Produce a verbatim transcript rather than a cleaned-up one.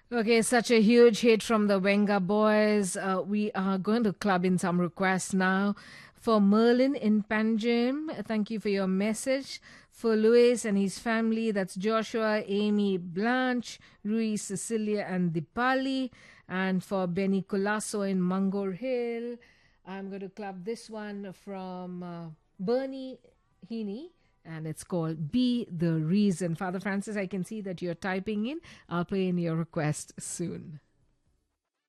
Okay, such a huge hit from the Venga Boys. Uh, we are going to club in some requests now. For Merlin in Panjim, thank you for your message. For Luis and his family, that's Joshua, Amy, Blanche, Rui, Cecilia, and Dipali. And for Benny Colasso in Mangor Hill, I'm going to club this one from uh, Bernie Heaney, and it's called Be the Reason. Father Francis, I can see that you're typing in. I'll play in your request soon.